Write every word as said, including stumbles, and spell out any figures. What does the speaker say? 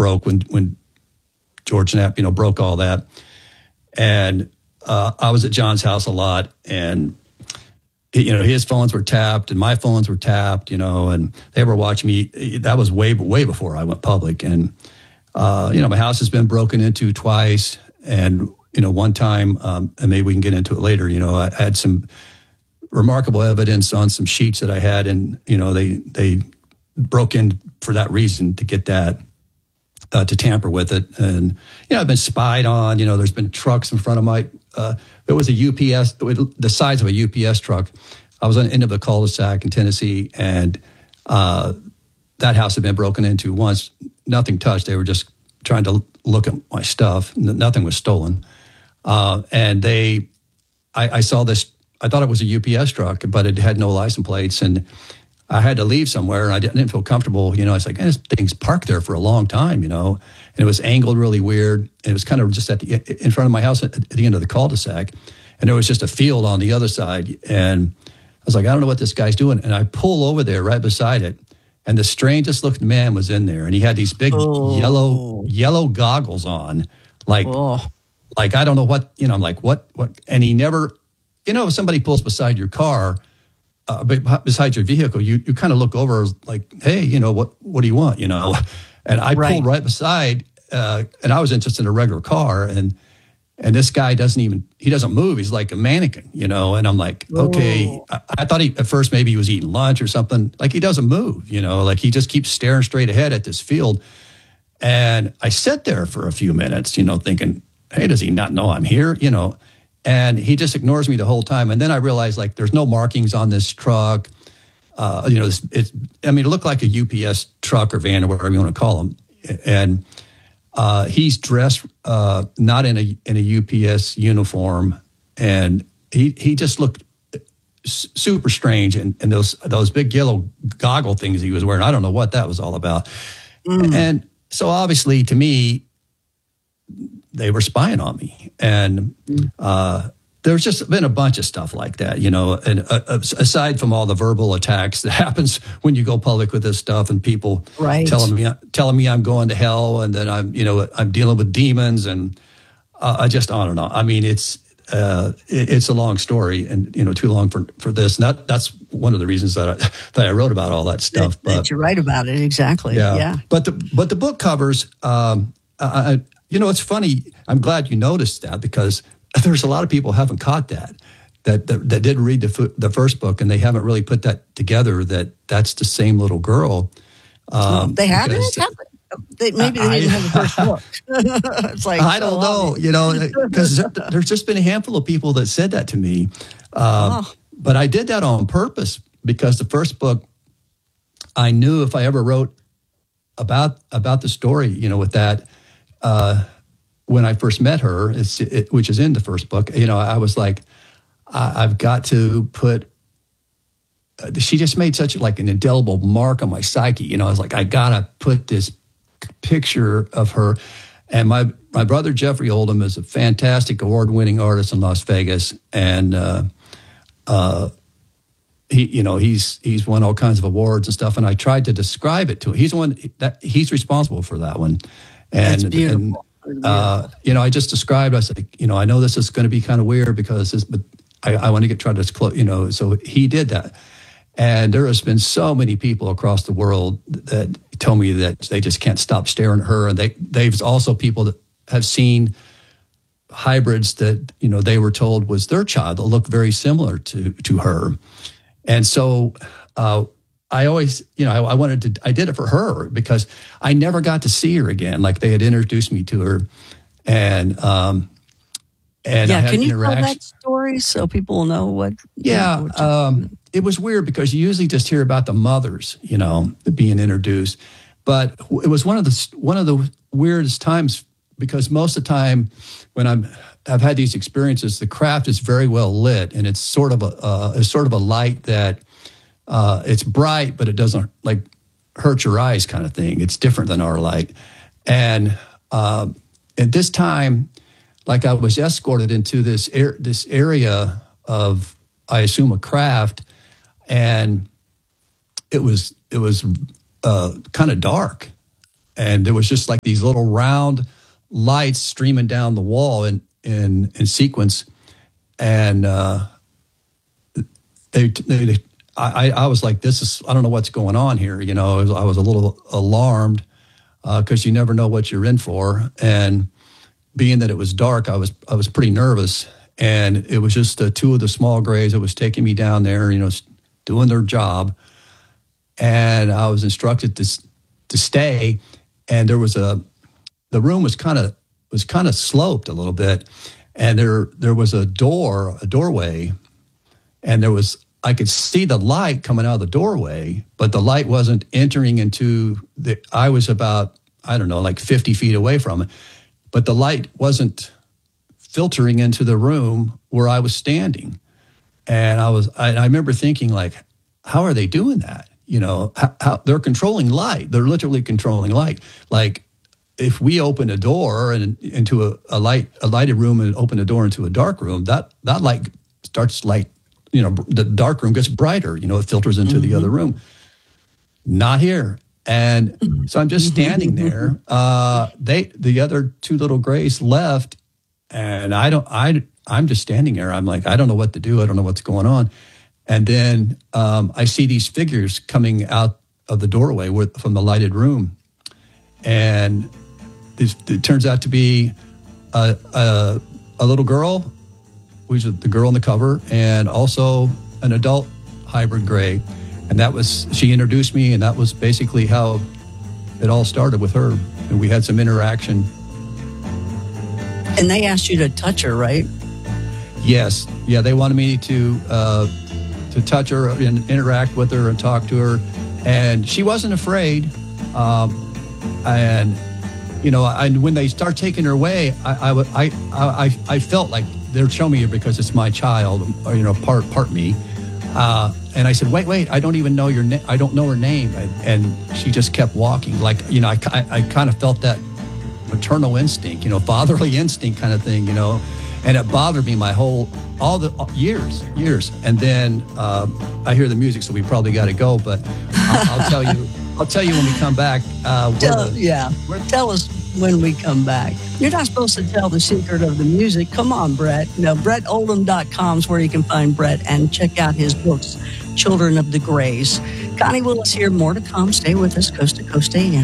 broke when when George Knapp, you know, broke all that. And uh, I was at John's house a lot, and you know, his phones were tapped and my phones were tapped, you know, and they were watching me. That was way, way before I went public. And, uh, you know, my house has been broken into twice. And, you know, one time, um, and maybe we can get into it later, you know, I had some remarkable evidence on some sheets that I had, and, you know, they, they broke in for that reason, to get that, uh, to tamper with it. And, you know, I've been spied on, you know, there's been trucks in front of my, uh, it was a U P S, the size of a U P S truck. I was on the end of a cul-de-sac in Tennessee, and uh, that house had been broken into once. Nothing touched. They were just trying to look at my stuff. Nothing was stolen. Uh, and they, I, I saw this, I thought it was a U P S truck, but it had no license plates. And I had to leave somewhere, and I didn't feel comfortable. You know, I was like, hey, this thing's parked there for a long time, you know. And it was angled really weird. It was kind of just at the, in front of my house at, at the end of the cul-de-sac. And there was just a field on the other side. And I was like, I don't know what this guy's doing. And I pull over there right beside it. And the strangest looking man was in there. And he had these big oh. yellow yellow goggles on. Like, oh. like, I don't know what, you know, I'm like, what, what? And he never, you know, if somebody pulls beside your car, uh, beside your vehicle, you, you kind of look over like, hey, you know, what, what do you want, you know? And I right. pulled right beside, uh, and I was just in a regular car, and and this guy doesn't even, he doesn't move. He's like a mannequin, you know? And I'm like, okay, I, I thought he, at first maybe he was eating lunch or something. Like, he doesn't move, you know? Like, he just keeps staring straight ahead at this field. And I sat there for a few minutes, you know, thinking, hey, does he not know I'm here, you know? And he just ignores me the whole time. And then I realized, like, there's no markings on this truck. Uh, you know, it's, it's, I mean, it looked like a U P S truck or van or whatever you want to call them. And uh, he's dressed uh, not in a in a U P S uniform, and he he just looked super strange. And, and those those big yellow goggle things he was wearing, I don't know what that was all about. Mm. And so obviously, to me, they were spying on me. And uh, there's just been a bunch of stuff like that, you know, and uh, aside from all the verbal attacks that happens when you go public with this stuff, and people right. telling me, telling me I'm going to hell, and then I'm, you know, I'm dealing with demons, and uh, I just, I don't know. I mean, it's, uh, it, it's a long story, and, you know, too long for, for this. And that, that's one of the reasons that I, that I wrote about all that stuff. That, but, that you write about it. Exactly. Yeah. yeah. But the, but the book covers, um, I, you know, it's funny. I'm glad you noticed that, because there's a lot of people who haven't caught that, that, that, that did read the, the first book, and they haven't really put that together, that that's the same little girl. Um, they haven't? They, maybe they didn't I, have the first book. It's like, I don't know, you know, because there's just been a handful of people that said that to me. Uh, oh. But I did that on purpose, because the first book, I knew if I ever wrote about about the story, you know, with that, uh, when I first met her, it's, it, which is in the first book, you know, I was like, I, I've got to put, uh, she just made such like an indelible mark on my psyche. You know, I was like, I got to put this picture of her. And my, my brother, Jeffrey Oldham, is a fantastic award-winning artist in Las Vegas. And, uh, uh, he, you know, he's, he's won all kinds of awards and stuff. And I tried to describe it to him. He's the one that he's responsible for that one. And, That's beautiful. and Uh, you know, I just described, I said, you know, I know this is going to be kind of weird because this, but I, I want to get, try to disclose, you know, so he did that. And there has been so many people across the world that tell me that they just can't stop staring at her. And they, they've also people that have seen hybrids that, you know, they were told was their child that looked very similar to, to her. And so, uh, I always, you know, I, I wanted to, I did it for her because I never got to see her again. Like, they had introduced me to her, and, um, and yeah, I had can you tell interaction. that story so people will know what? Yeah. You know, what um, it was weird because you usually just hear about the mothers, you know, being introduced, but it was one of the, one of the weirdest times, because most of the time when I'm, I've had these experiences, the craft is very well lit, and it's sort of a, uh, it's sort of a light that, Uh, it's bright, but it doesn't like hurt your eyes, kind of thing. It's different than our light. And uh, at this time, like, I was escorted into this air, this area of, I assume, a craft, and it was it was uh, kind of dark. and there was just like these little round lights streaming down the wall in in, in sequence, and uh, they, they, they I, I was like, this is, I don't know what's going on here. You know, I was, I was a little alarmed because uh, you never know what you're in for, and being that it was dark, I was I was pretty nervous, and it was just uh, two of the small grays that was taking me down there, you know, doing their job, and I was instructed to to stay, and there was a the room was kind of was kind of sloped a little bit, and there there was a door a doorway, and there was I could see the light coming out of the doorway, but the light wasn't entering into the. I was about I don't know like fifty feet away from it. But the light wasn't filtering into the room where I was standing. And I was, I, I remember thinking like, how are they doing that? You know, how, how, they're controlling light. They're literally controlling light. Like if we open a door and into a, a light, a lighted room and open a door into a dark room, that, that light starts like, you know, the dark room gets brighter, you know, it filters into mm-hmm. the other room. Not here. And so I'm just standing there. Uh, they, the other two little grays left, and I don't. I, I'm just standing there. I'm like, I don't know what to do. I don't know what's going on. And then um, I see these figures coming out of the doorway with, from the lighted room, and this, it turns out to be a, a, a little girl, which is the girl on the cover, and also an adult hybrid gray. And that was, she introduced me, and that was basically how it all started with her. And we had some interaction. And they asked you to touch her, right? Yes. Yeah, they wanted me to uh, to touch her and interact with her and talk to her. And she wasn't afraid. Um, and, you know, I, when they start taking her away, I, I, I, I, I felt like they're showing me her because it's my child, or, you know, part part me. Uh, and I said, wait, wait, I don't even know your name. I don't know her name. And, and she just kept walking. Like, you know, I, I, I kind of felt that maternal instinct, you know, fatherly instinct kind of thing, you know, and it bothered me my whole, all the years, years. And then uh, I hear the music, so we probably got to go, but I'll, I'll tell you, I'll tell you when we come back. Uh, tell, the, yeah, tell us when we come back. You're not supposed to tell the secret of the music. Come on, Brett. You know, Brett Oldham dot com is where you can find Brett and check out his books, Children of the Grays. Connie Willis here. More to come. Stay with us. Coast to Coast A M.